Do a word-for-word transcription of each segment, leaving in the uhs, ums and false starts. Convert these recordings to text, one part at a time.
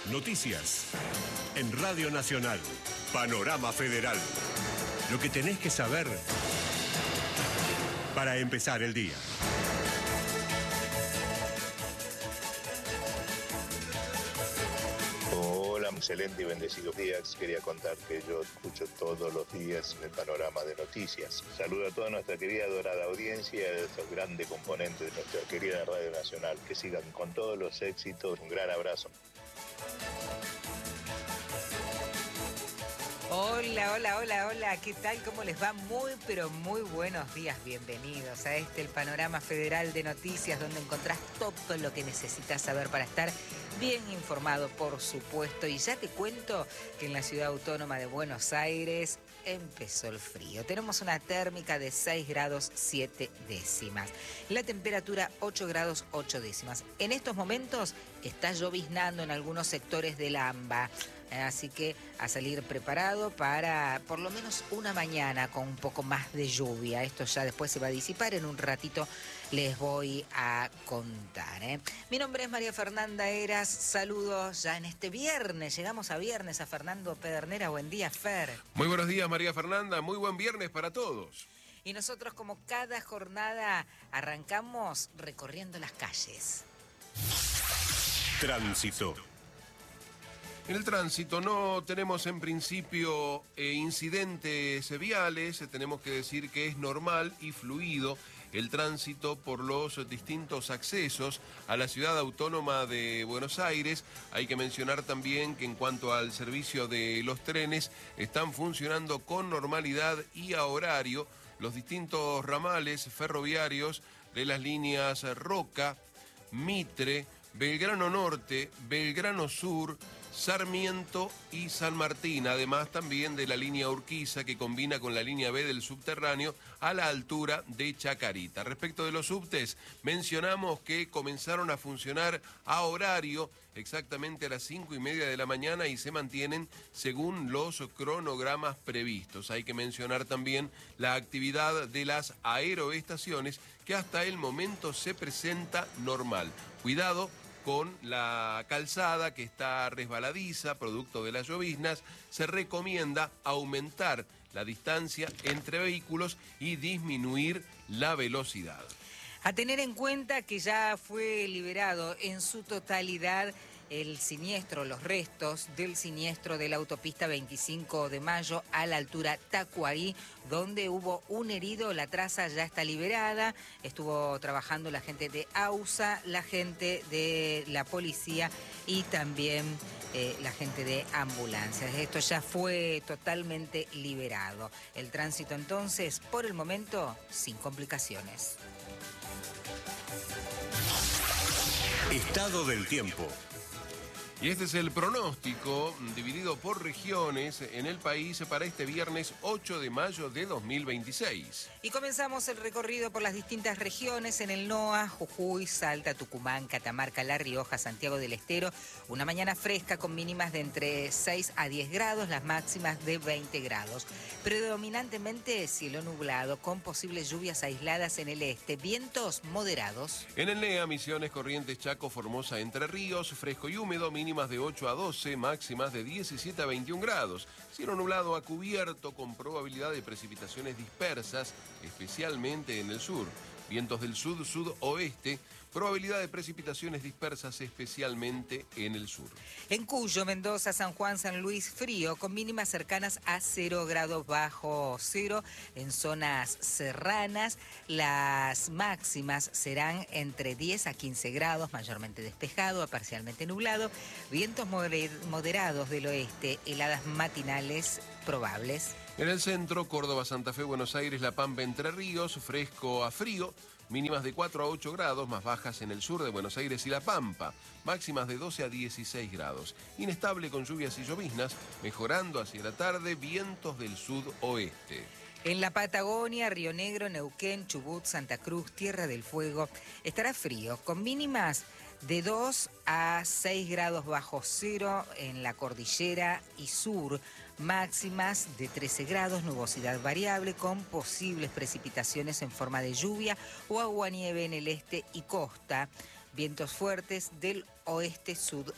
Noticias. En Radio Nacional. Panorama Federal. Lo que tenés que saber para empezar el día. Hola, excelente y bendecidos días. Quería contar que yo escucho todos los días el panorama de noticias. Saludo a toda nuestra querida dorada audiencia y a estos grandes componentes de nuestra querida Radio Nacional. Que sigan con todos los éxitos. Un gran abrazo. Hola, hola, hola, hola, ¿qué tal? ¿Cómo les va? Muy, pero muy buenos días, bienvenidos a este, el Panorama Federal de Noticias, donde encontrás todo lo que necesitas saber para estar bien informado, por supuesto. Y ya te cuento que en la Ciudad Autónoma de Buenos Aires empezó el frío. Tenemos una térmica de seis grados siete décimas. La temperatura ocho grados ocho décimas. En estos momentos está lloviznando en algunos sectores del AMBA. Así que a salir preparado para por lo menos una mañana con un poco más de lluvia. Esto ya después se va a disipar, en un ratito les voy a contar, ¿eh? Mi nombre es María Fernanda Heras, saludos ya en este viernes. Llegamos a viernes a Fernando Pedernera. Buen día, Fer. Muy buenos días, María Fernanda, muy buen viernes para todos. Y nosotros, como cada jornada, arrancamos recorriendo las calles. Tránsito. En el tránsito no tenemos en principio eh, incidentes viales, eh, tenemos que decir que es normal y fluido el tránsito por los distintos accesos a la Ciudad Autónoma de Buenos Aires. Hay que mencionar también que en cuanto al servicio de los trenes, están funcionando con normalidad y a horario los distintos ramales ferroviarios de las líneas Roca, Mitre, Belgrano Norte, Belgrano Sur, Sarmiento y San Martín, además también de la línea Urquiza, que combina con la línea B del subterráneo a la altura de Chacarita. Respecto de los subtes, mencionamos que comenzaron a funcionar a horario exactamente a las cinco y media de la mañana y se mantienen según los cronogramas previstos. Hay que mencionar también la actividad de las aeroestaciones, que hasta el momento se presenta normal. Cuidado con la calzada, que está resbaladiza, producto de las lloviznas. Se recomienda aumentar la distancia entre vehículos y disminuir la velocidad. A tener en cuenta que ya fue liberado en su totalidad el siniestro, los restos del siniestro de la autopista veinticinco de mayo a la altura Tacuarí, donde hubo un herido. La traza ya está liberada, estuvo trabajando la gente de AUSA, la gente de la policía y también eh, la gente de ambulancias. Esto ya fue totalmente liberado. El tránsito entonces, por el momento, sin complicaciones. Estado del tiempo. Y este es el pronóstico dividido por regiones en el país para este viernes ocho de mayo de dos mil veintiséis. Y comenzamos el recorrido por las distintas regiones en el NOA, Jujuy, Salta, Tucumán, Catamarca, La Rioja, Santiago del Estero. Una mañana fresca con mínimas de entre seis a diez grados, las máximas de veinte grados. Predominantemente cielo nublado con posibles lluvias aisladas en el este, vientos moderados. En el NEA, Misiones, Corrientes, Chaco, Formosa, Entre Ríos, fresco y húmedo, mínimas de ocho a doce, máximas de diecisiete a veintiún grados. Cielo nublado a cubierto con probabilidad de precipitaciones dispersas, especialmente en el sur. Vientos del sud-sudoeste, probabilidad de precipitaciones dispersas, especialmente en el sur. En Cuyo, Mendoza, San Juan, San Luis, frío, con mínimas cercanas a cero grados bajo cero. En zonas serranas, las máximas serán entre diez a quince grados, mayormente despejado a parcialmente nublado. Vientos moderados del oeste, heladas matinales probables. En el centro, Córdoba, Santa Fe, Buenos Aires, La Pampa, Entre Ríos, fresco a frío, mínimas de cuatro a ocho grados, más bajas en el sur de Buenos Aires y La Pampa, máximas de doce a dieciséis grados. Inestable con lluvias y lloviznas, mejorando hacia la tarde, vientos del sudoeste. En la Patagonia, Río Negro, Neuquén, Chubut, Santa Cruz, Tierra del Fuego, estará frío, con mínimas de dos a seis grados bajo cero en la cordillera y sur, máximas de trece grados, nubosidad variable con posibles precipitaciones en forma de lluvia o aguanieve en el este y costa, vientos fuertes del oeste-sudoeste.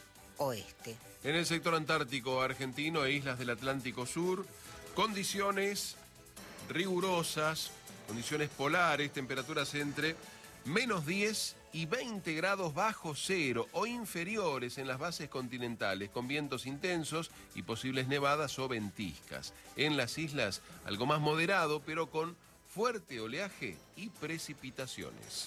oeste. En el sector antártico argentino e islas del Atlántico Sur, condiciones rigurosas, condiciones polares, temperaturas entre menos diez y veinte grados bajo cero o inferiores en las bases continentales, con vientos intensos y posibles nevadas o ventiscas. En las islas, algo más moderado, pero con fuerte oleaje y precipitaciones.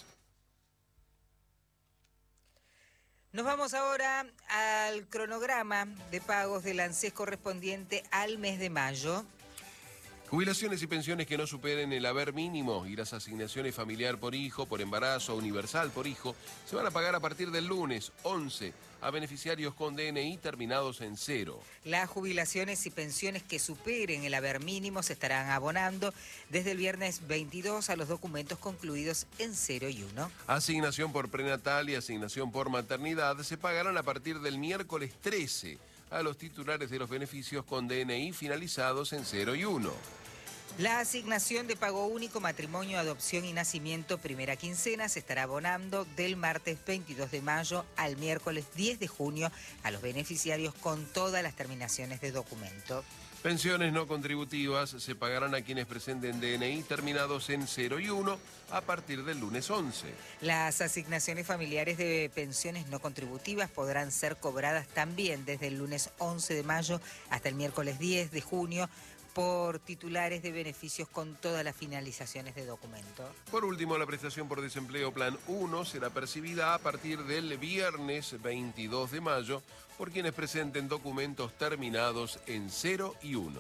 Nos vamos ahora al cronograma de pagos del ANSES correspondiente al mes de mayo. Jubilaciones y pensiones que no superen el haber mínimo y las asignaciones familiar por hijo, por embarazo, universal por hijo, se van a pagar a partir del lunes once a beneficiarios con D N I terminados en cero. Las jubilaciones y pensiones que superen el haber mínimo se estarán abonando desde el viernes veintidós a los documentos concluidos en cero y uno. Asignación por prenatal y asignación por maternidad se pagarán a partir del miércoles trece a los titulares de los beneficios con D N I finalizados en cero y uno. La asignación de pago único, matrimonio, adopción y nacimiento primera quincena se estará abonando del martes veintidós de mayo al miércoles diez de junio a los beneficiarios con todas las terminaciones de documento. Pensiones no contributivas se pagarán a quienes presenten D N I terminados en cero y uno a partir del lunes once. Las asignaciones familiares de pensiones no contributivas podrán ser cobradas también desde el lunes once de mayo hasta el miércoles diez de junio por titulares de beneficios con todas las finalizaciones de documento. Por último, la prestación por desempleo Plan uno será percibida a partir del viernes veintidós de mayo por quienes presenten documentos terminados en cero y uno.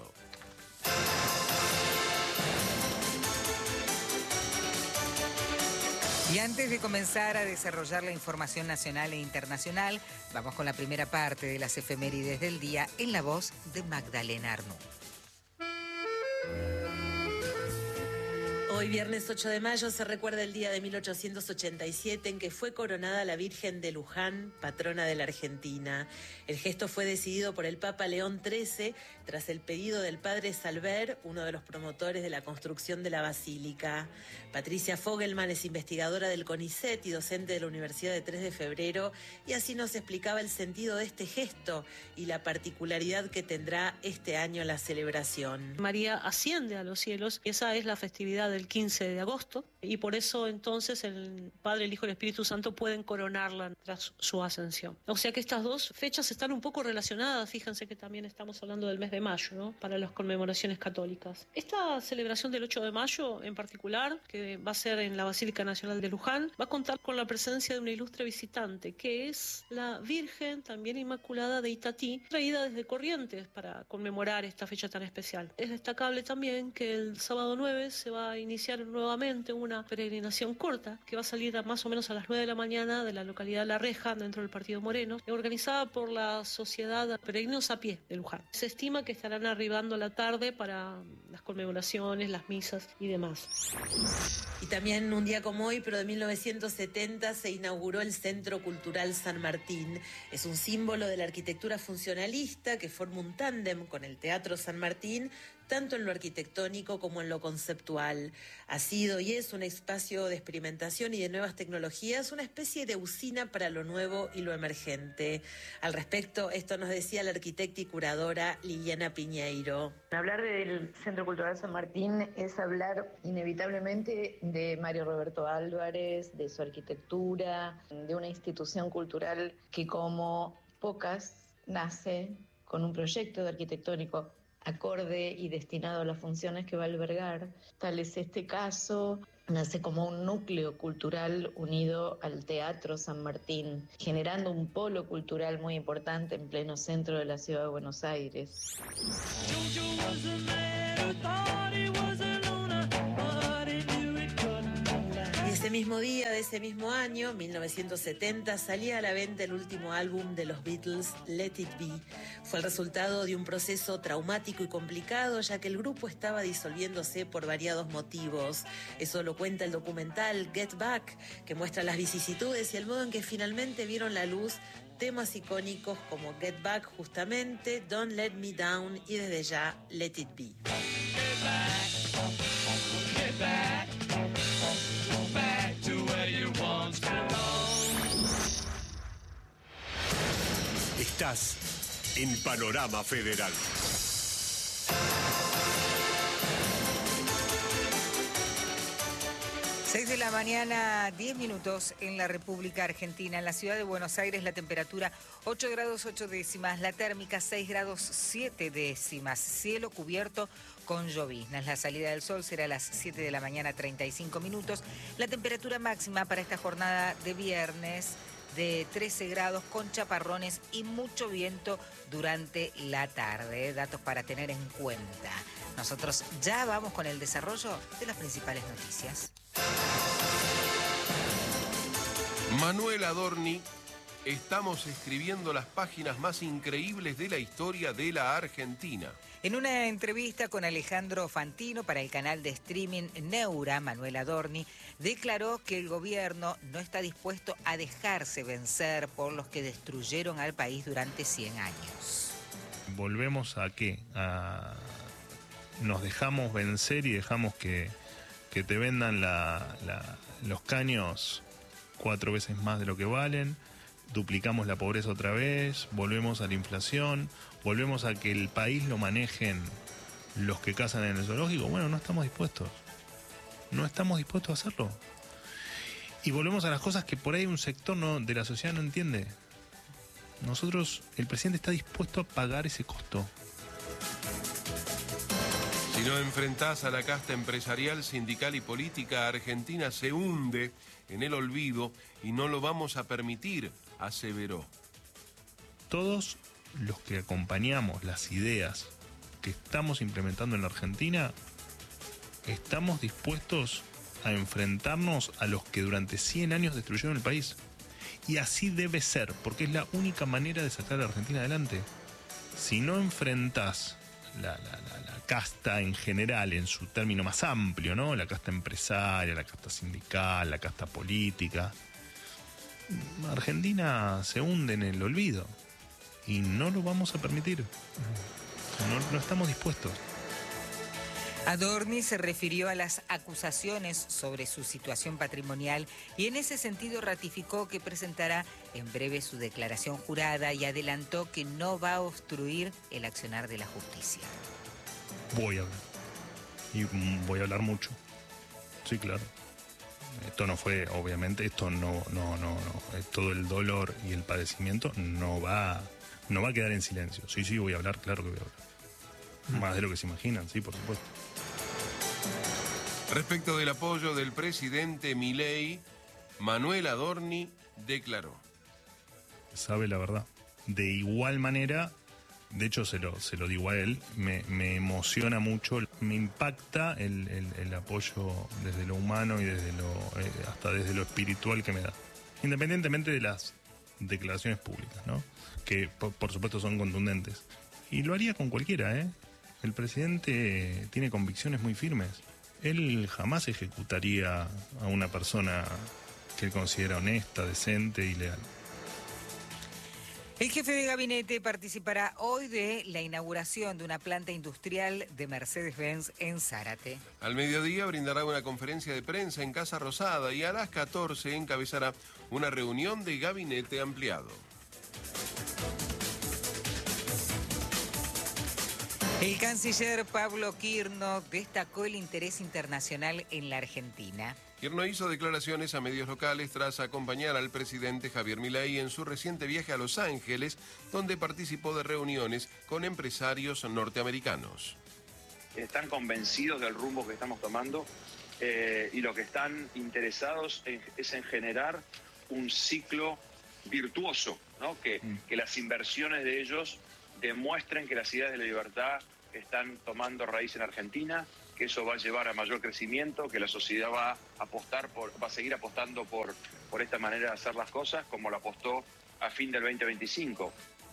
Y antes de comenzar a desarrollar la información nacional e internacional, vamos con la primera parte de las efemérides del día en la voz de Magdalena Arnú. Hoy, viernes ocho de mayo, se recuerda el día de mil ochocientos ochenta y siete en que fue coronada la Virgen de Luján, patrona de la Argentina. El gesto fue decidido por el Papa León trece tras el pedido del padre Salver, uno de los promotores de la construcción de la basílica. Patricia Fogelman es investigadora del CONICET y docente de la Universidad de tres de febrero, y así nos explicaba el sentido de este gesto y la particularidad que tendrá este año la celebración. María asciende a los cielos, y esa es la festividad del quince de agosto, y por eso entonces el Padre, el Hijo y el Espíritu Santo pueden coronarla tras su ascensión. O sea que estas dos fechas están un poco relacionadas. Fíjense que también estamos hablando del mes de mayo, ¿no?, para las conmemoraciones católicas. Esta celebración del ocho de mayo en particular, que va a ser en la Basílica Nacional de Luján, va a contar con la presencia de una ilustre visitante, que es la Virgen, también Inmaculada de Itatí, traída desde Corrientes para conmemorar esta fecha tan especial. Es destacable también que el sábado nueve se va a iniciar nuevamente una peregrinación corta que va a salir a más o menos a las nueve de la mañana de la localidad de La Reja, dentro del Partido Moreno, organizada por la Sociedad Peregrinos a Pie de Luján. Se estima que estarán arribando a la tarde para las conmemoraciones, las misas y demás. Y también un día como hoy, pero de mil novecientos setenta, se inauguró el Centro Cultural San Martín. Es un símbolo de la arquitectura funcionalista que forma un tándem con el Teatro San Martín, tanto en lo arquitectónico como en lo conceptual. Ha sido y es un espacio de experimentación y de nuevas tecnologías, una especie de usina para lo nuevo y lo emergente. Al respecto, esto nos decía la arquitecta y curadora Liliana Piñeiro. Hablar del Centro Cultural San Martín es hablar inevitablemente de Mario Roberto Álvarez, de su arquitectura, de una institución cultural que, como pocas, nace con un proyecto arquitectónico acorde y destinado a las funciones que va a albergar. Tal es este caso, nace como un núcleo cultural unido al Teatro San Martín, generando un polo cultural muy importante en pleno centro de la ciudad de Buenos Aires. Ese mismo día de ese mismo año, mil novecientos setenta, salía a la venta el último álbum de los Beatles, Let It Be. Fue el resultado de un proceso traumático y complicado, ya que el grupo estaba disolviéndose por variados motivos. Eso lo cuenta el documental Get Back, que muestra las vicisitudes y el modo en que finalmente vieron la luz temas icónicos como Get Back, justamente, Don't Let Me Down y desde ya Let It Be. Get back, get back. Estás en Panorama Federal. seis de la mañana, diez minutos en la República Argentina. En la ciudad de Buenos Aires la temperatura ocho grados ocho décimas, la térmica seis grados siete décimas, cielo cubierto con lloviznas. La salida del sol será a las siete de la mañana, treinta y cinco minutos. La temperatura máxima para esta jornada de viernes de trece grados con chaparrones y mucho viento durante la tarde. Datos para tener en cuenta. Nosotros ya vamos con el desarrollo de las principales noticias. Manuel Adorni, estamos escribiendo las páginas más increíbles de la historia de la Argentina. En una entrevista con Alejandro Fantino para el canal de streaming Neura, Manuel Adorni declaró que el gobierno no está dispuesto a dejarse vencer por los que destruyeron al país durante cien años. ¿Volvemos a qué? A... ¿Nos dejamos vencer y dejamos que, que te vendan la, la, los caños cuatro veces más de lo que valen? ¿Duplicamos la pobreza otra vez? ¿Volvemos a la inflación? ¿Volvemos a que el país lo manejen los que cazan en el zoológico? Bueno, no estamos dispuestos. No estamos dispuestos a hacerlo. Y volvemos a las cosas que por ahí un sector no, de la sociedad no entiende. Nosotros, el presidente está dispuesto a pagar ese costo. Si no enfrentás a la casta empresarial, sindical y política, Argentina se hunde en el olvido y no lo vamos a permitir, aseveró. Todos los que acompañamos las ideas que estamos implementando en la Argentina, estamos dispuestos a enfrentarnos a los que durante cien años destruyeron el país. Y así debe ser, porque es la única manera de sacar a la Argentina adelante. Si no enfrentás La, la, la, la casta en general, en su término más amplio, ¿no? La casta empresaria, la casta sindical, la casta política. Argentina se hunde en el olvido y no lo vamos a permitir. No, no estamos dispuestos. Adorni se refirió a las acusaciones sobre su situación patrimonial y en ese sentido ratificó que presentará en breve su declaración jurada y adelantó que no va a obstruir el accionar de la justicia. Voy a hablar. Y voy a hablar mucho. Sí, claro. Esto no fue, obviamente, esto no, no, no, no. Todo el dolor y el padecimiento no va, no va a quedar en silencio. Sí, sí, voy a hablar, claro que voy a hablar. Más de lo que se imaginan, sí, por supuesto. Respecto del apoyo del presidente Milei, Manuel Adorni declaró. Sabe la verdad. De igual manera, de hecho se lo, se lo digo a él, me, me emociona mucho, me impacta el, el, el apoyo desde lo humano y desde lo, eh, hasta desde lo espiritual que me da. Independientemente de las declaraciones públicas, ¿no? Que por, por supuesto son contundentes. Y lo haría con cualquiera, ¿eh? El presidente tiene convicciones muy firmes. Él jamás ejecutaría a una persona que él considera honesta, decente y leal. El jefe de gabinete participará hoy de la inauguración de una planta industrial de Mercedes-Benz en Zárate. Al mediodía brindará una conferencia de prensa en Casa Rosada y a las catorce encabezará una reunión de gabinete ampliado. El canciller Pablo Quirno destacó el interés internacional en la Argentina. Quirno hizo declaraciones a medios locales tras acompañar al presidente Javier Milei en su reciente viaje a Los Ángeles, donde participó de reuniones con empresarios norteamericanos. Están convencidos del rumbo que estamos tomando eh, y lo que están interesados en, es en generar un ciclo virtuoso, ¿no? Que, que las inversiones de ellos demuestren que las ideas de la libertad están tomando raíz en Argentina, que eso va a llevar a mayor crecimiento, que la sociedad va a apostar por, va a seguir apostando por, por esta manera de hacer las cosas, como lo apostó a fin del veinte veinticinco.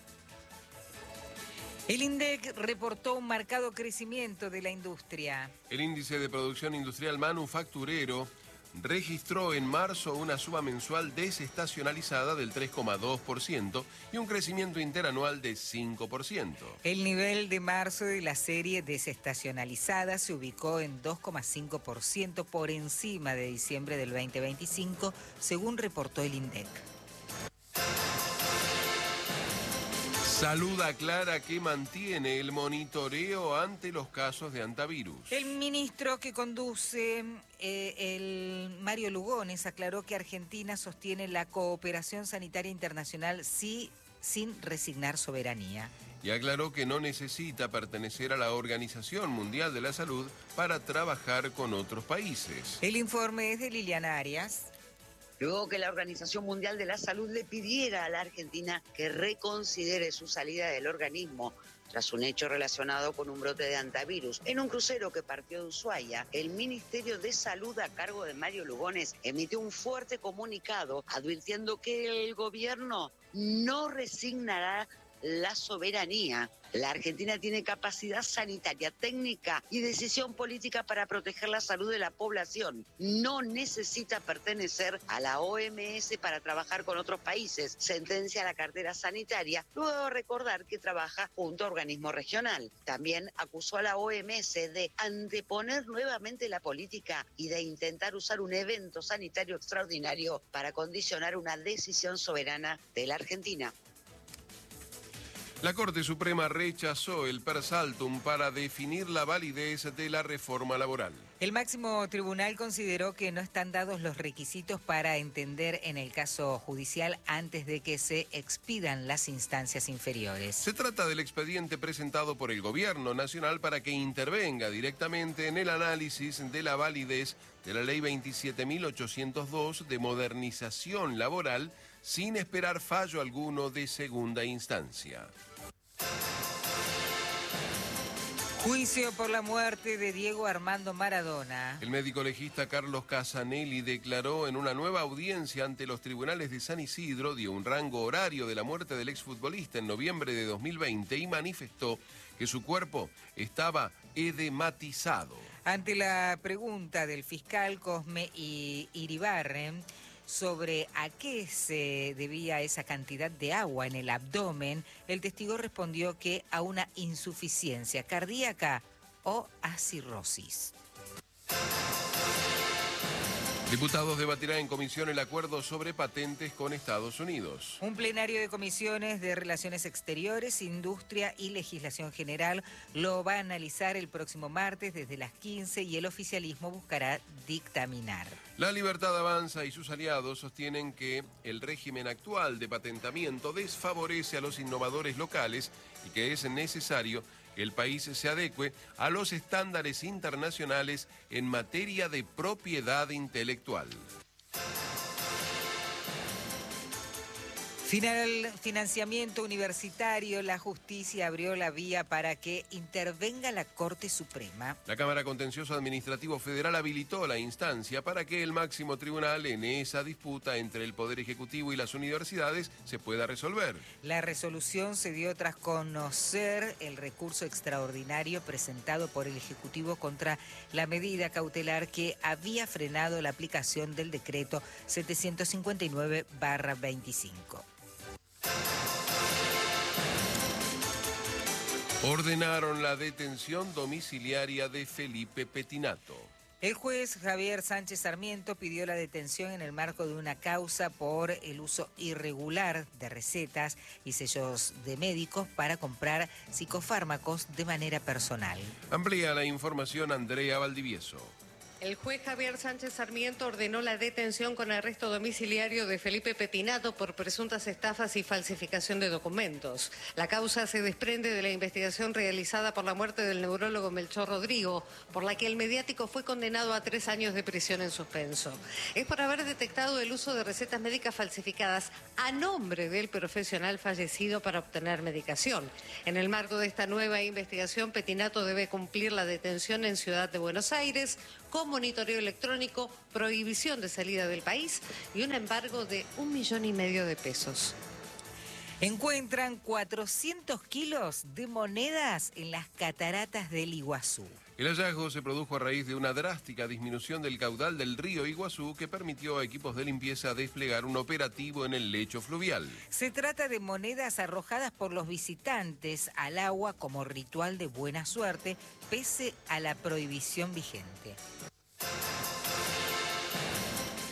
El INDEC reportó un marcado crecimiento de la industria. El índice de producción industrial manufacturero registró en marzo una suba mensual desestacionalizada del tres coma dos por ciento y un crecimiento interanual de cinco por ciento. El nivel de marzo de la serie desestacionalizada se ubicó en dos coma cinco por ciento por encima de diciembre del veinte veinticinco, según reportó el INDEC. Salud aclara que mantiene el monitoreo ante los casos de hantavirus. El ministro que conduce, eh, el Mario Lugones, aclaró que Argentina sostiene la cooperación sanitaria internacional sí, sin resignar soberanía. Y aclaró que no necesita pertenecer a la Organización Mundial de la Salud para trabajar con otros países. El informe es de Liliana Arias. Luego que la Organización Mundial de la Salud le pidiera a la Argentina que reconsidere su salida del organismo tras un hecho relacionado con un brote de hantavirus. En un crucero que partió de Ushuaia, el Ministerio de Salud a cargo de Mario Lugones emitió un fuerte comunicado advirtiendo que el gobierno no resignará la soberanía. La Argentina tiene capacidad sanitaria, técnica y decisión política para proteger la salud de la población. No necesita pertenecer a la O M S para trabajar con otros países, sentencia la cartera sanitaria, luego de recordar que trabaja junto a organismo regional. También acusó a la O M S de anteponer nuevamente la política y de intentar usar un evento sanitario extraordinario para condicionar una decisión soberana de la Argentina. La Corte Suprema rechazó el per saltum para definir la validez de la reforma laboral. El máximo tribunal consideró que no están dados los requisitos para entender en el caso judicial antes de que se expidan las instancias inferiores. Se trata del expediente presentado por el Gobierno Nacional para que intervenga directamente en el análisis de la validez de la Ley veintisiete mil ochocientos dos de modernización laboral sin esperar fallo alguno de segunda instancia. Juicio por la muerte de Diego Armando Maradona. El médico legista Carlos Casanelli declaró en una nueva audiencia ante los tribunales de San Isidro, dio un rango horario de la muerte del exfutbolista en noviembre de dos mil veinte y manifestó que su cuerpo estaba edematizado. Ante la pregunta del fiscal Cosme Iribarren sobre a qué se debía esa cantidad de agua en el abdomen, el testigo respondió que a una insuficiencia cardíaca o a cirrosis. Diputados debatirán en comisión el acuerdo sobre patentes con Estados Unidos. Un plenario de comisiones de Relaciones Exteriores, Industria y Legislación General lo va a analizar el próximo martes desde las quince y el oficialismo buscará dictaminar. La Libertad Avanza y sus aliados sostienen que el régimen actual de patentamiento desfavorece a los innovadores locales y que es necesario que el país se adecue a los estándares internacionales en materia de propiedad intelectual. Final financiamiento universitario, la justicia abrió la vía para que intervenga la Corte Suprema. La Cámara Contencioso Administrativo Federal habilitó la instancia para que el máximo tribunal en esa disputa entre el Poder Ejecutivo y las universidades se pueda resolver. La resolución se dio tras conocer el recurso extraordinario presentado por el Ejecutivo contra la medida cautelar que había frenado la aplicación del decreto setecientos cincuenta y nueve barra veinticinco. Ordenaron la detención domiciliaria de Felipe Pettinato. El juez Javier Sánchez Sarmiento pidió la detención en el marco de una causa por el uso irregular de recetas y sellos de médicos para comprar psicofármacos de manera personal. Amplía la información Andrea Valdivieso. El juez Javier Sánchez Sarmiento ordenó la detención con arresto domiciliario de Felipe Pettinato por presuntas estafas y falsificación de documentos. La causa se desprende de la investigación realizada por la muerte del neurólogo Melchor Rodrigo, por la que el mediático fue condenado a tres años de prisión en suspenso. Es por haber detectado el uso de recetas médicas falsificadas a nombre del profesional fallecido para obtener medicación. En el marco de esta nueva investigación, Pettinato debe cumplir la detención en Ciudad de Buenos Aires, con monitoreo electrónico, prohibición de salida del país y un embargo de un millón y medio de pesos. Encuentran cuatrocientos kilos de monedas en las cataratas del Iguazú. El hallazgo se produjo a raíz de una drástica disminución del caudal del río Iguazú que permitió a equipos de limpieza desplegar un operativo en el lecho fluvial. Se trata de monedas arrojadas por los visitantes al agua como ritual de buena suerte, pese a la prohibición vigente.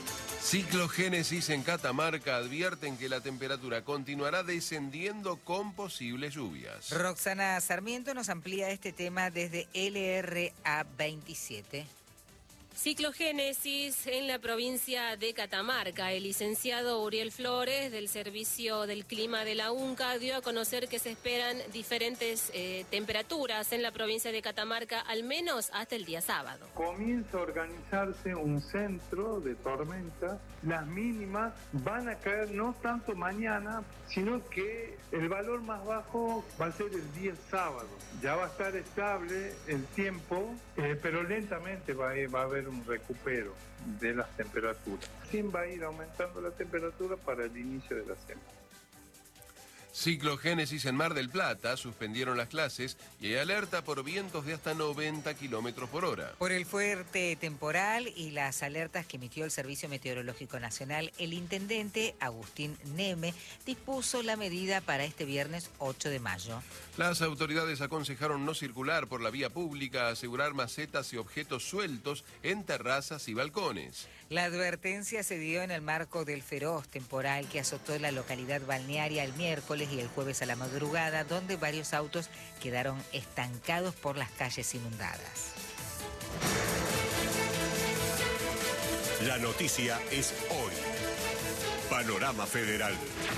Ciclogénesis en Catamarca advierten que la temperatura continuará descendiendo con posibles lluvias. Roxana Sarmiento nos amplía este tema desde L R A veintisiete. Ciclogénesis en la provincia de Catamarca. El licenciado Uriel Flores del Servicio del Clima de la UNCA dio a conocer que se esperan diferentes eh, temperaturas en la provincia de Catamarca, al menos hasta el día sábado. Comienza a organizarse un centro de tormenta. Las mínimas van a caer no tanto mañana, sino que el valor más bajo va a ser el día sábado. Ya va a estar estable el tiempo, eh, pero lentamente va a, va a haber un recupero de las temperaturas. Recién va a ir aumentando la temperatura para el inicio de la semana. Ciclogénesis en Mar del Plata suspendieron las clases y hay alerta por vientos de hasta noventa kilómetros por hora. Por el fuerte temporal y las alertas que emitió el Servicio Meteorológico Nacional, el intendente Agustín Neme dispuso la medida para este viernes ocho de mayo. Las autoridades aconsejaron no circular por la vía pública, asegurar macetas y objetos sueltos en terrazas y balcones. La advertencia se dio en el marco del feroz temporal que azotó la localidad balnearia el miércoles y el jueves a la madrugada, donde varios autos quedaron estancados por las calles inundadas. La noticia es hoy. Panorama Federal.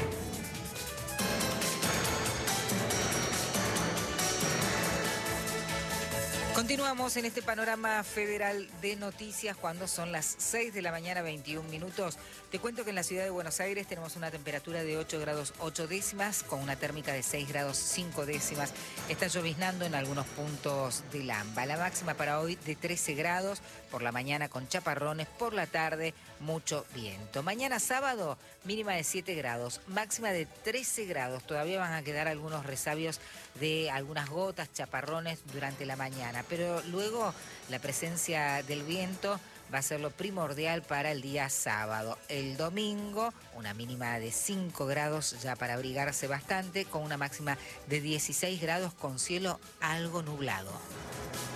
Continuamos en este panorama federal de noticias cuando son las seis de la mañana, veintiún minutos. Te cuento que en la ciudad de Buenos Aires tenemos una temperatura de ocho grados ocho décimas con una térmica de seis grados cinco décimas. Está lloviznando en algunos puntos del AMBA. La máxima para hoy de trece grados, por la mañana con chaparrones, por la tarde mucho viento. Mañana sábado mínima de siete grados, máxima de trece grados. Todavía van a quedar algunos resabios de algunas gotas, chaparrones durante la mañana, pero luego la presencia del viento va a ser lo primordial para el día sábado. El domingo, una mínima de cinco grados ya para abrigarse bastante, con una máxima de dieciséis grados con cielo algo nublado.